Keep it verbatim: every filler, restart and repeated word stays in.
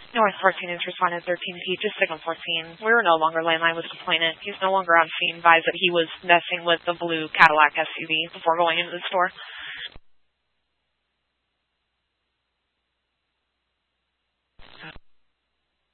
North fourteen is responded thirteen P, just signal fourteen. We were no longer landline with complainant. He's no longer on scene. Advised that he was messing with the blue Cadillac S U V before going into the store.